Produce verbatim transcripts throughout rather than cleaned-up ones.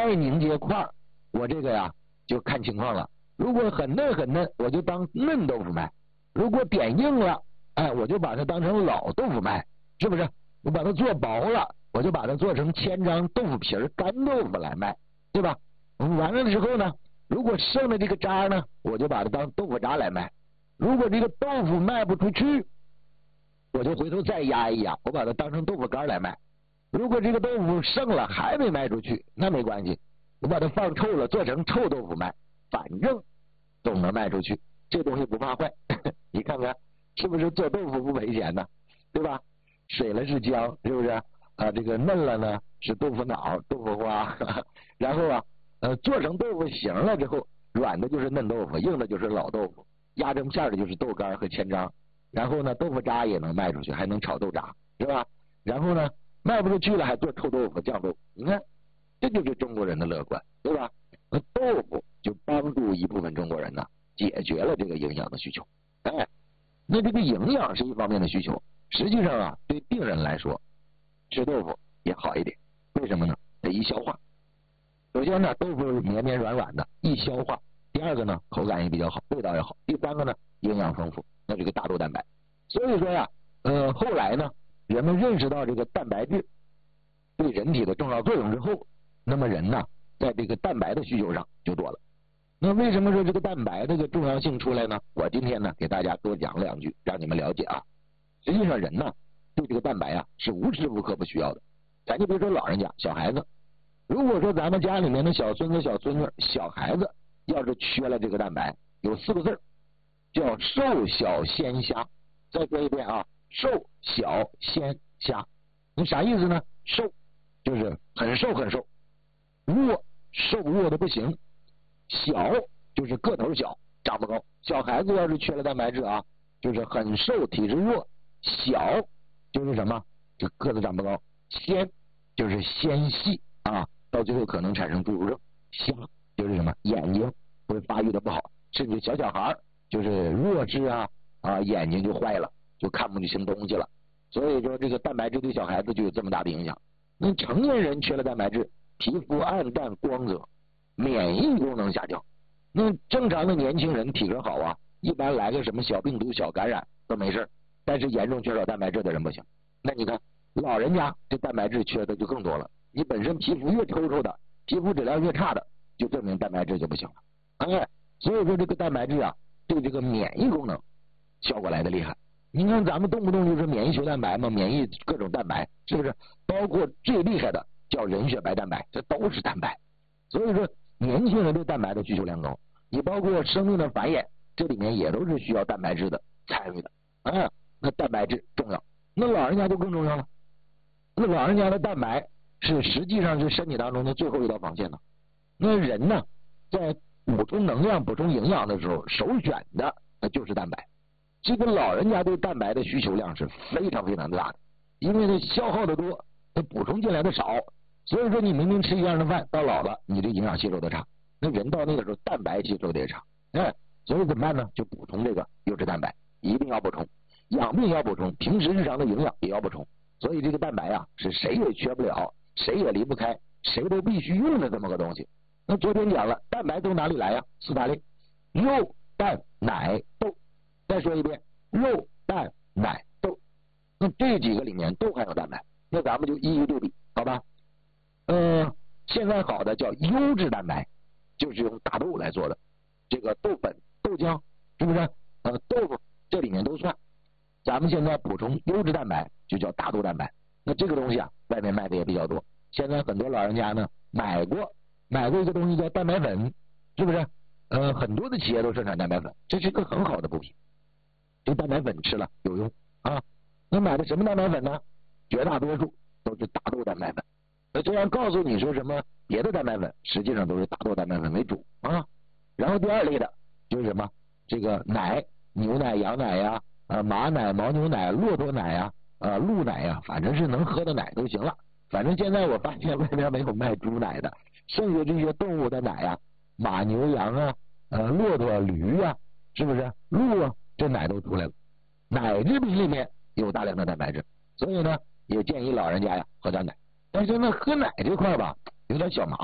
太凝结块，我这个呀就看情况了。如果很嫩很嫩，我就当嫩豆腐卖；如果点硬了，哎，我就把它当成老豆腐卖，是不是？我把它做薄了，我就把它做成千张豆腐皮儿、干豆腐来卖，对吧？完了之后呢，如果剩的这个渣呢，我就把它当豆腐渣来卖。如果这个豆腐卖不出去，我就回头再压一压，我把它当成豆腐干来卖。如果这个豆腐剩了还没卖出去，那没关系，我把它放臭了，做成臭豆腐卖，反正总能卖出去，这东西不怕坏。你看看是不是做豆腐不赔钱呢？对吧？水了是浆，是不是啊？这个嫩了呢是豆腐脑、豆腐花，然后啊，呃，做成豆腐形了之后，软的就是嫩豆腐，硬的就是老豆腐，压成片的就是豆干和千张。然后呢，豆腐渣也能卖出去，还能炒豆渣，是吧？然后呢，卖不出去了还做臭豆腐、酱豆腐。你看，这就是中国人的乐观，对吧？那豆腐就帮助一部分中国人呢，解决了这个营养的需求。哎，那这个营养是一方面的需求，实际上啊，对病人来说，吃豆腐也好一点。为什么呢？它易消化。首先呢，豆腐绵绵软软的，易消化。第二个呢，口感也比较好，味道也好。第三个呢，营养丰富。那这个大豆蛋白，所以说呀，呃，后来呢，人们认识到这个蛋白质对人体的重要作用之后，那么人呢，在这个蛋白的需求上就多了。那为什么说这个蛋白这个重要性出来呢？我今天呢，给大家多讲两句，让你们了解啊。实际上人呢，对这个蛋白啊是无时无刻不需要的。咱就别说老人家，小孩子，如果说咱们家里面的小孙子、小孙女、小孩子要是缺了这个蛋白，有四个字儿。叫瘦小鲜虾，再说一遍啊，瘦小鲜虾，你啥意思呢？瘦就是很瘦很瘦，弱瘦弱的不行，小就是个头小，长不高。小孩子要是缺了蛋白质啊，就是很瘦，体质弱；小就是什么？就个子长不高。纤就是纤细啊，到最后可能产生侏儒症。虾就是什么？眼睛会发育的不好，甚至小小孩就是弱智啊啊，眼睛就坏了，就看不清东西了。所以说这个蛋白质对小孩子就有这么大的影响。那成年人缺了蛋白质，皮肤暗淡光泽，免疫功能下降。那正常的年轻人体格好啊，一般来个什么小病毒、小感染都没事，但是严重缺少蛋白质的人不行。那你看老人家这蛋白质缺的就更多了。你本身皮肤越抽抽的，皮肤质量越差的，就证明蛋白质就不行了。哎，所以说这个蛋白质啊，对这个免疫功能效果来的厉害。你看咱们动不动就是免疫球蛋白嘛，免疫各种蛋白，是不是？包括最厉害的叫人血白蛋白，这都是蛋白。所以说年轻人对蛋白的需求量高，你包括生命的繁衍，这里面也都是需要蛋白质的参与的啊。那蛋白质重要，那老人家就更重要了。那老人家的蛋白是实际上是身体当中的最后一道防线的。那人呢，在补充能量、补充营养的时候，首选的那就是蛋白。这个老人家对蛋白的需求量是非常非常大的，因为它消耗的多，它补充进来的少。所以说你明明吃一样的饭，到老了你这营养吸收的差，那人到那个时候蛋白吸收的也差。哎，所以怎么办呢？就补充这个优质蛋白，一定要补充。养病要补充，平时日常的营养也要补充。所以这个蛋白啊，是谁也缺不了，谁也离不开，谁都必须用的这么个东西。那昨天讲了，蛋白从哪里来呀？四大类：肉、蛋、奶、豆。再说一遍，肉、蛋、奶、豆。那这几个里面都含有蛋白，那咱们就一一对比，好吧？呃，现在好的叫优质蛋白，就是用大豆来做的，这个豆粉、豆浆，是不是？呃，豆腐这里面都算。咱们现在补充优质蛋白就叫大豆蛋白。那这个东西啊，外面卖的也比较多。现在很多老人家呢买过买过一个东西叫蛋白粉，是不是？呃，很多的企业都生产蛋白粉，这是一个很好的补品。这蛋白粉吃了有用啊。那买的什么蛋白粉呢？绝大多数都是大豆蛋白粉。那这样告诉你说什么别的蛋白粉，实际上都是大豆蛋白粉为主啊。然后第二类的就是什么？这个奶，牛奶、羊奶呀、啊，马奶、牦牛奶、骆驼奶呀、啊，呃，鹿奶呀，反正是能喝的奶都行了。反正现在我发现外面没有卖猪奶的，剩下这些动物的奶呀，马、牛、羊啊，呃，骆驼、驴啊，是不是？鹿啊，这奶都出来了。奶制品里面有大量的蛋白质，所以呢，也建议老人家呀喝点奶。但是呢，喝奶这块吧，有点小麻烦。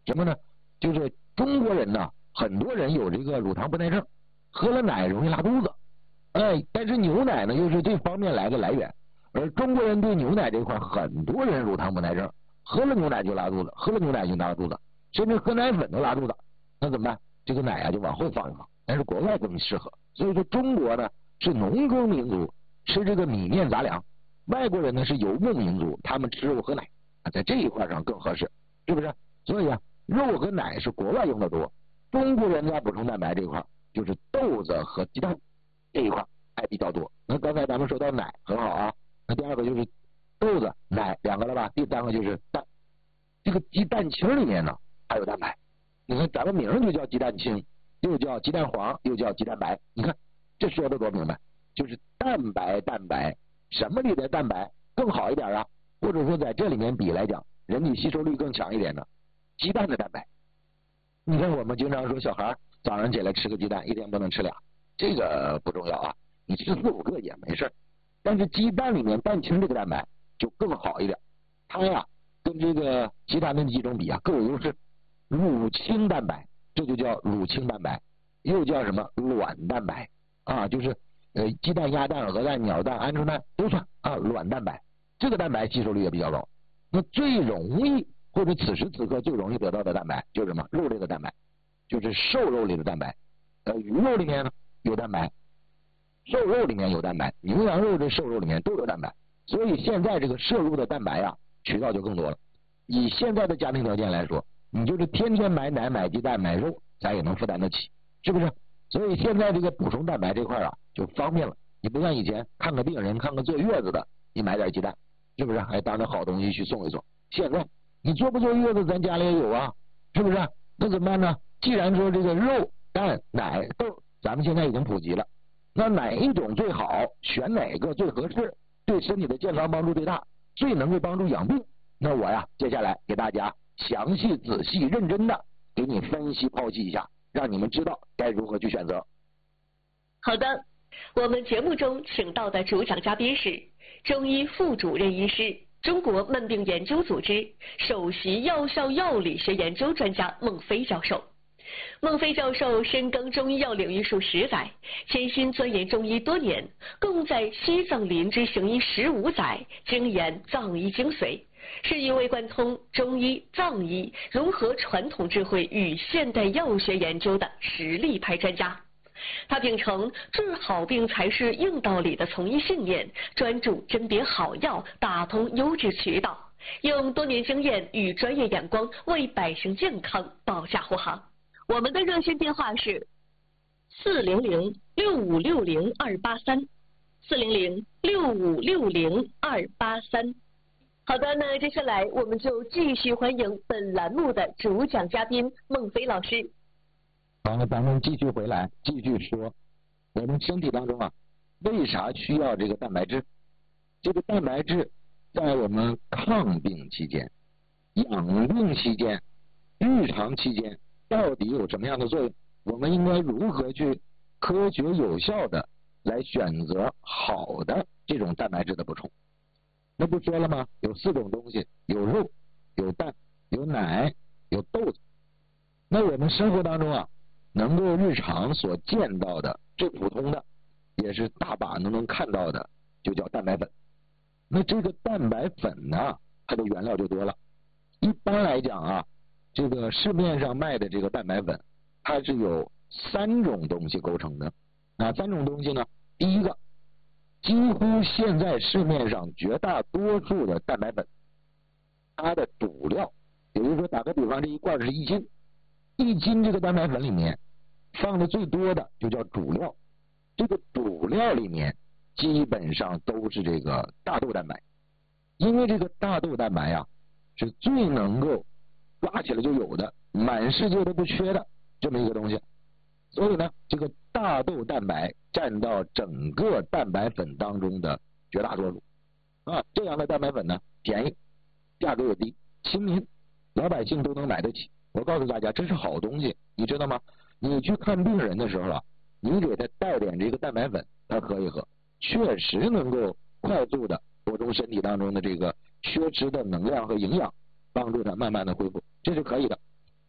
什么呢？就是中国人呢，很多人有这个乳糖不耐症，喝了奶容易拉肚子，哎，但是牛奶呢又是这方面来的来源，而中国人对牛奶这块，很多人乳糖不耐症，喝了牛奶就拉肚子，喝了牛奶就拉肚子，甚至喝奶粉都拉肚子，那怎么办？这个奶啊就往后放一放，但是国外更适合。所以说中国呢是农耕民族，吃这个米面杂粮，外国人呢是游牧民族，他们吃肉喝奶，在这一块上更合适，是不是？所以啊，肉和奶是国外用的多，中国人在补充蛋白这一块就是豆子和鸡蛋这一块还比较多。那刚才咱们说到奶很好啊，那第二个就是豆子、奶两个了吧？第三个就是蛋，这个鸡蛋清里面呢还有蛋白。你看咱们名就叫鸡蛋清，又叫鸡蛋黄，又叫鸡蛋白，你看这说的多明白，就是蛋白蛋白，什么里的蛋白更好一点啊？或者说在这里面比来讲，人体吸收率更强一点的，鸡蛋的蛋白。你看我们经常说小孩早上起来吃个鸡蛋，一天不能吃俩，这个不重要啊，你吃四五个也没事，但是鸡蛋里面蛋清这个蛋白就更好一点，它呀跟这个其他的几种比啊各有优势。乳清蛋白，这就叫乳清蛋白，又叫什么卵蛋白啊，就是呃鸡蛋、鸭蛋、鹅蛋、鸟蛋、鹌鹑蛋都算啊，卵蛋白，这个蛋白吸收率也比较高。那最容易或者此时此刻最容易得到的蛋白就是什么？肉类的蛋白，就是瘦肉里的蛋白，呃鱼肉里面呢有蛋白，瘦肉里面有蛋白，牛羊肉这瘦肉里面都有蛋白，所以现在这个摄入的蛋白啊渠道就更多了。以现在的家庭条件来说，你就是天天买奶、买鸡蛋、买肉，咱也能负担得起，是不是？所以现在这个补充蛋白这块啊，就方便了。你不像以前看个病人、看个坐月子的，你买点鸡蛋，是不是？还当着好东西去送一送。现在你坐不坐月子，咱家里也有啊，是不是？那怎么办呢？既然说这个肉、蛋、奶、豆，咱们现在已经普及了，那哪一种最好？选哪个最合适？对身体的健康帮助最大，最能够帮助养病？那我呀，接下来给大家详细、仔细、认真的给你分析、剖析一下，让你们知道该如何去选择。 好的，我们节目中请到的主讲嘉宾是中医副主任医师、中国慢病研究组织首席药效药理学研究专家孟非教授。孟非教授深耕中医药领域数十载，潜心钻研中医多年，共在西藏林芝行医十五载，精研藏医精髓，是一位贯通中医、藏医、融合传统智慧与现代药学研究的实力派专家。他秉承治好病才是硬道理的从医信念，专注甄别好药，打通优质渠道，用多年经验与专业眼光为百姓健康保驾护航。我们的热线电话是四零零六五六零二八三，四零零六五六零二八三。好的，那接下来我们就继续欢迎本栏目的主讲嘉宾孟非老师。 好，咱们继续回来，继续说，我们身体当中啊，为啥需要这个蛋白质？这个蛋白质在我们抗病期间、养病期间、日常期间到底有什么样的作用？我们应该如何去科学有效的来选择好的这种蛋白质的补充？那不说了吗？有四种东西，有肉、有蛋、有奶、有豆子。那我们生活当中啊，能够日常所见到的最普通的，也是大把能能看到的，就叫蛋白粉。那这个蛋白粉呢，它的原料就多了。一般来讲啊，这个市面上卖的这个蛋白粉，它是有三种东西构成的。哪三种东西呢？第一个，几乎现在市面上绝大多数的蛋白粉，它的主料，也就是说打个比方，这一罐是一斤，一斤这个蛋白粉里面放的最多的就叫主料，这个主料里面基本上都是这个大豆蛋白，因为这个大豆蛋白啊是最能够抓起来就有的，满世界都不缺的这么一个东西，所以呢，这个大豆蛋白占到整个蛋白粉当中的绝大多数啊。这样的蛋白粉呢，便宜，价格也低，亲民，老百姓都能买得起。我告诉大家，这是好东西，你知道吗？你去看病人的时候啊，你给他带点这个蛋白粉，他喝一喝，确实能够快速的补充身体当中的这个缺失的能量和营养，帮助他慢慢的恢复，这是可以的。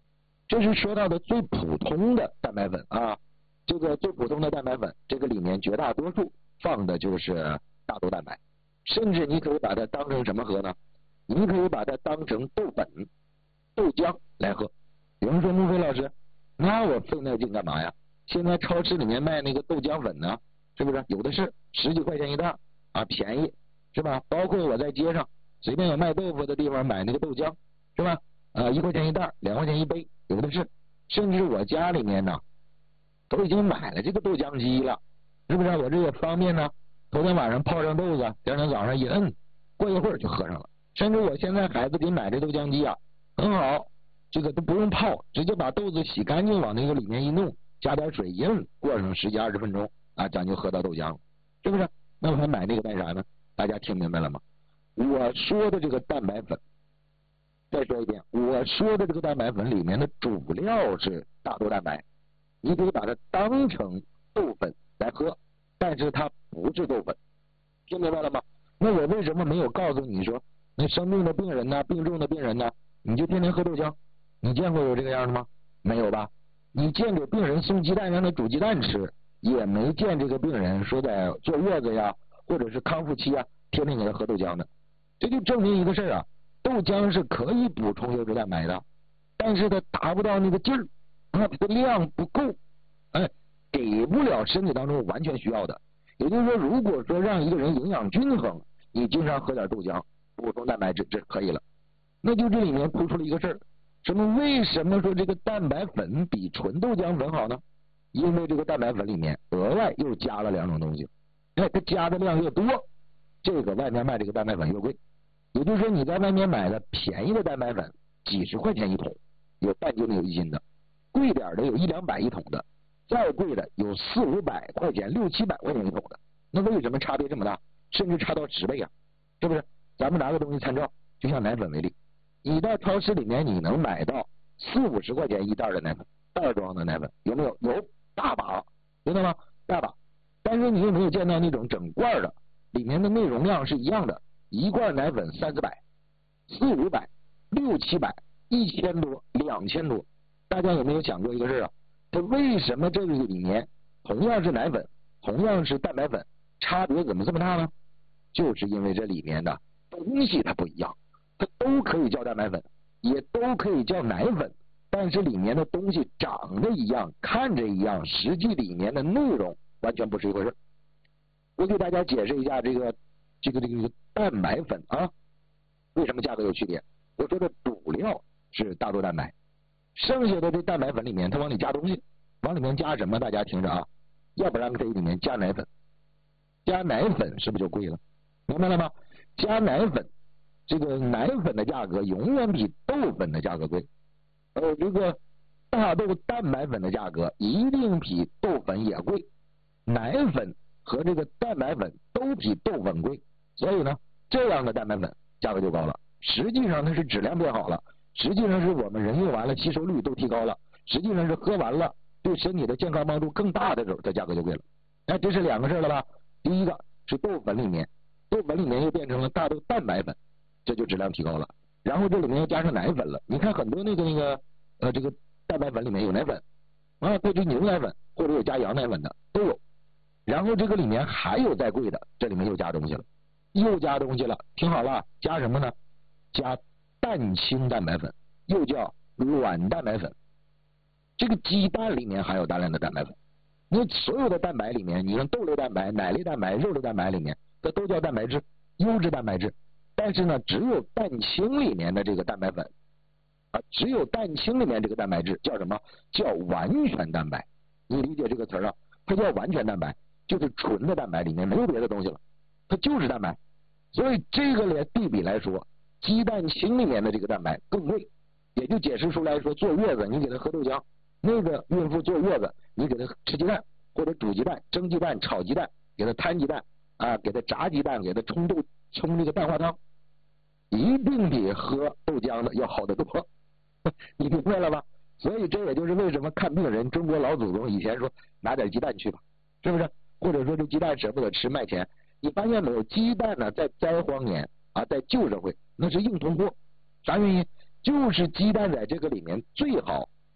这是说到的最普通的蛋白粉啊，这个最普通的蛋白粉，这个里面绝大多数放的就是大豆蛋白，甚至你可以把它当成什么喝呢？你可以把它当成豆粉、豆浆来喝。有人说木飞老师，那我费那劲干嘛呀？现在超市里面卖那个豆浆粉呢，是不是有的是十几块钱一袋啊，便宜是吧？包括我在街上随便有卖豆腐的地方买那个豆浆，是吧？啊，一块钱一袋，两块钱一杯，有的是。甚至我家里面呢，都已经买了这个豆浆机了，是不是？我这也方便呢。头天晚上泡上豆子，第二天早上一摁，过一会儿就喝上了。甚至我现在孩子给买这豆浆机啊，很好，这个都不用泡，直接把豆子洗干净往那个里面一弄，加点水一摁，过上十几二十分钟啊，咱就喝到豆浆了，是不是？那我还买那个干啥呢？大家听明白了吗？我说的这个蛋白粉，再说一遍，我说的这个蛋白粉里面的主料是大豆蛋白，你可以把它当成豆粉来喝，但是它不是豆粉，听明白了吗？那我为什么没有告诉你说，那生病的病人呢，病重的病人呢，你就天天喝豆浆？你见过有这个样的吗？没有吧？你见给病人送鸡蛋让他煮鸡蛋吃，也没见这个病人说在坐月子呀，或者是康复期啊，天天给他喝豆浆的。这就证明一个事儿啊，豆浆是可以补充优质蛋白的，但是它达不到那个劲儿，啊，它的量不够，哎，给不了身体当中完全需要的。也就是说，如果说让一个人营养均衡，你经常喝点豆浆补充蛋白质，这可以了。那就这里面突出了一个事儿，什么？为什么说这个蛋白粉比纯豆浆粉好呢？因为这个蛋白粉里面额外又加了两种东西，哎，它加的量越多，这个外面卖这个蛋白粉越贵。也就是说，你在外面买的便宜的蛋白粉几十块钱一桶，有半斤的有一斤的，贵点的有一两百一桶的，再贵的有四五百块钱六七百块钱一桶的。那为什么差别这么大，甚至差到十倍啊？是不是？咱们拿个东西参照，就像奶粉为例，你到超市里面你能买到四五十块钱一袋的奶粉，袋装的奶粉有没有？有，大把，知道吗？大把。但是你有没有见到那种整罐的，里面的内容量是一样的，一罐奶粉三四百、四五百、六七百、一千多、两千多？大家有没有想过一个事啊？它为什么这个里面同样是奶粉，同样是蛋白粉，差别怎么这么大呢？就是因为这里面的东西它不一样，它都可以叫蛋白粉，也都可以叫奶粉，但是里面的东西长得一样，看着一样，实际里面的内容完全不是一回事。我给大家解释一下这个这个这个蛋白粉啊，为什么价格有区别？我说的主料是大豆蛋白，剩下的这蛋白粉里面它往里加东西，往里面加什么？大家听着啊，要不然可以里面加奶粉，加奶粉是不是就贵了？明白了吗？加奶粉，这个奶粉的价格永远比豆粉的价格贵，呃，这个大豆蛋白粉的价格一定比豆粉也贵，奶粉和这个蛋白粉都比豆粉贵，所以呢，这样的蛋白粉价格就高了。实际上它是质量变好了，实际上是我们人用完了吸收率都提高了，实际上是喝完了对身体的健康帮助更大的时候，它价格就贵了。哎，这是两个事了吧？第一个是豆粉里面，豆粉里面又变成了大豆蛋白粉，这就质量提高了。然后这里面又加上奶粉了，你看很多那个那个呃这个蛋白粉里面有奶粉啊，对，这牛奶粉或者有加羊奶粉的都有。然后这个里面还有再贵的，这里面又加东西了，又加东西了，听好了，加什么呢？加蛋清蛋白粉，又叫软蛋白粉。这个鸡蛋里面含有大量的蛋白粉，你所有的蛋白里面，你像豆类蛋白、奶类蛋白、肉类蛋白里面，这都叫蛋白质，优质蛋白质。但是呢，只有蛋清里面的这个蛋白粉啊，只有蛋清里面这个蛋白质叫什么？叫完全蛋白。你理解这个词儿啊？它叫完全蛋白，就是纯的蛋白，里面没有别的东西了，它就是蛋白。所以这个来对比来说，鸡蛋清里面的这个蛋白更贵，也就解释出来说，坐月子你给他喝豆浆，那个孕妇坐月子你给他吃鸡蛋或者煮鸡蛋、蒸鸡蛋、炒鸡蛋，给他摊鸡蛋啊，给他炸鸡蛋，给他冲豆冲这个蛋花汤，一定比喝豆浆的要好得多。你明白了吧？所以这也就是为什么看病人，中国老祖宗以前说拿点鸡蛋去吧，是不是？或者说这鸡蛋舍不得吃卖钱，你发现没有？鸡蛋呢，在灾荒年啊，在旧社会那是硬通货，啥原因？就是鸡蛋在这个里面最好，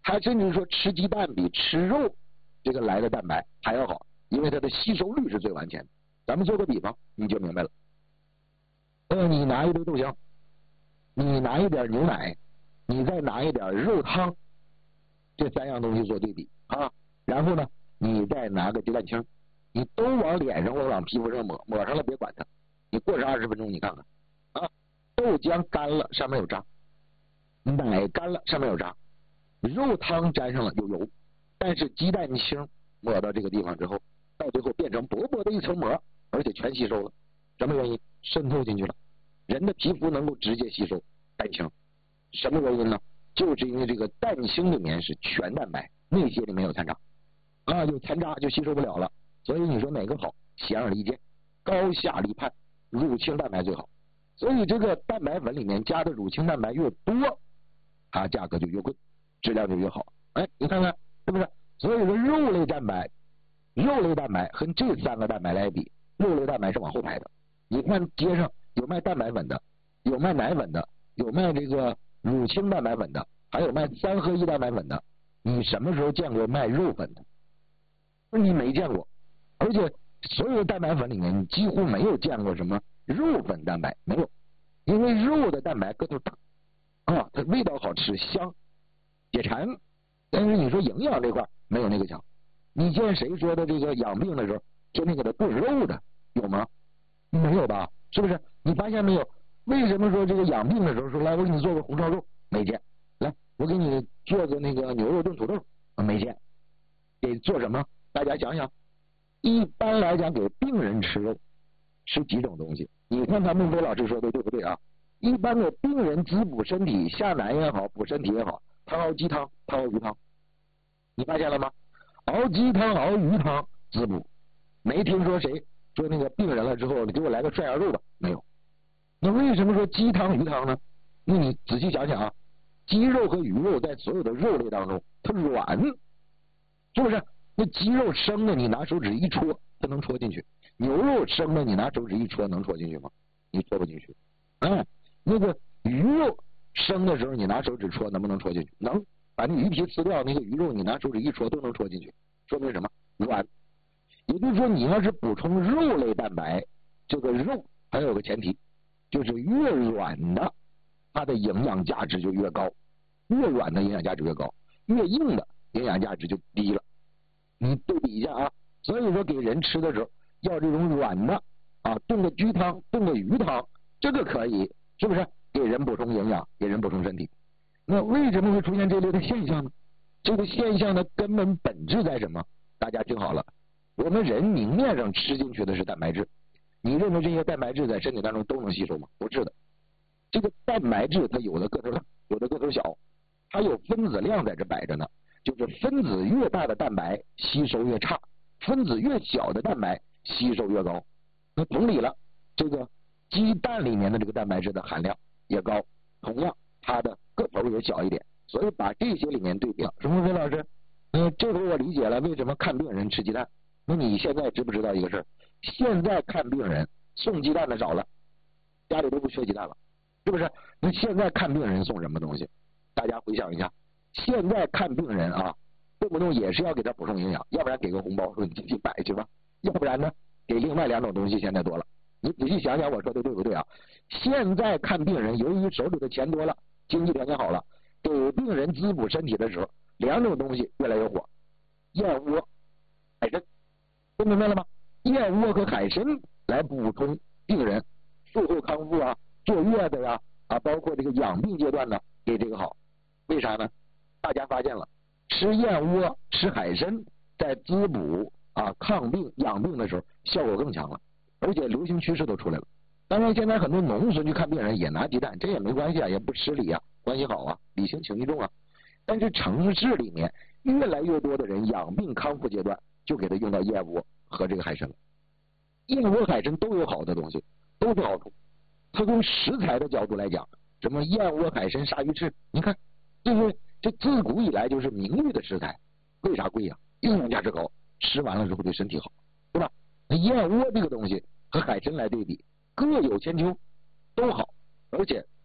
他甚至说吃鸡蛋比吃肉这个来的蛋白还要好，因为它的吸收率是最完全的。咱们做个比方你就明白了。呃，你拿一杯豆浆，你拿一点牛奶，你再拿一点肉汤，这三样东西做对比啊，然后呢你再拿个鸡蛋清，你都往脸上或往皮肤上抹，抹上了别管它，你过上二十分钟你看看啊，豆浆干了上面有渣，奶干了上面有渣，肉汤沾上了有油，但是鸡蛋清抹到这个地方之后，到最后变成薄薄的一层膜，而且全吸收了。什么原因？渗透进去了，人的皮肤能够直接吸收蛋清。什么原因呢？就是因为这个蛋清里面是全蛋白，那些里面有残渣啊，有残渣就吸收不了了。所以你说哪个好？显而易见，高下立判，乳清蛋白最好。所以这个蛋白粉里面加的乳清蛋白越多，它价格就越贵，质量就越好。哎，你看看是不是？所以说肉类蛋白，肉类蛋白和这三个蛋白来比，肉类蛋白是往后排的。你看街上有卖蛋白粉的，有卖奶粉的，有卖这个乳清蛋白粉的，还有卖三合一蛋白粉的，你什么时候见过卖肉粉的？你没见过。而且所有的蛋白粉里面，你几乎没有见过什么肉粉蛋白，没有，因为肉的蛋白个头大啊，它味道好吃香解馋，但是你说营养这块没有那个强。你见谁说的这个养病的时候天天给他炖肉的有吗？没有吧？是不是？你发现没有？为什么说这个养病的时候说来我给你做个红烧肉？没见。来我给你做个那个牛肉炖土豆？没见。给做什么？大家想想。一般来讲给病人吃肉吃几种东西？你看他孟非老师说的对不对啊？一般给病人滋补身体下难也好补身体也好，他熬鸡汤他熬鱼汤，你发现了吗？熬鸡汤熬鱼汤滋补，没听说谁说那个病人了之后你给我来个涮羊肉吧，没有。那为什么说鸡汤鱼汤呢？那你仔细想想啊，鸡肉和鱼肉在所有的肉类当中它软，是不是？那鸡肉生的你拿手指一戳它能戳进去，牛肉生的你拿手指一戳能戳进去吗？你戳不进去。哎，那个鱼肉生的时候你拿手指戳能不能戳进去？能，把那鱼皮撕掉，那个鱼肉你拿手指一戳都能戳进去，说明什么？软。也就是说你要是补充肉类蛋白，这个肉还有个前提，就是越软的它的营养价值就越高，越软的营养价值越高，越硬的营养价值就低了。你对比一下啊，所以说给人吃的时候要这种软的啊，炖个鸡汤炖个鱼汤，这个可以，是不是给人补充营养，给人补充身体？那为什么会出现这类的现象呢？这个现象的根本本质在什么？大家听好了，我们人明面上吃进去的是蛋白质，你认为这些蛋白质在身体当中都能吸收吗？不是的。这个蛋白质它有的个头大，有的个头小，它有分子量在这摆着呢，就是分子越大的蛋白吸收越差，分子越小的蛋白吸收越高。那同理了，这个鸡蛋里面的这个蛋白质的含量也高，同样它的个头也小一点，所以把这些里面对比了。什么飞老师？嗯，这回我理解了为什么看病人吃鸡蛋。那你现在知不知道一个事儿？现在看病人送鸡蛋的少了，家里都不缺鸡蛋了，是不是？那现在看病人送什么东西？大家回想一下，现在看病人啊，动不动也是要给他补充营养，要不然给个红包说你进去买去吧，要不然呢给另外两种东西现在多了。你仔细想想我说的对不对啊？现在看病人由于手里的钱多了，经济条件好了，给病人滋补身体的时候，两种东西越来越火，燕窝、海参，听明白了吗？燕窝和海参来补充病人术后康复啊，坐月子呀啊，包括这个养病阶段呢，给这个好。为啥呢？大家发现了，吃燕窝、吃海参在滋补啊、抗病、养病的时候效果更强了，而且流行趋势都出来了。当然，现在很多农村去看病人也拿鸡蛋，这也没关系啊，也不失礼啊，关系好啊，礼轻情意重啊。但是城市里面越来越多的人养病康复阶段就给他用到燕窝和这个海参了。燕窝、海参都有好的东西，都是好处。它从食材的角度来讲，什么燕窝、海参、鲨鱼翅，你看，这是这自古以来就是名誉的食材，为啥贵呀？营养价值高，吃完了之后对身体好，对吧？那燕窝这个东西和海参来对比，各有千秋，都好，而且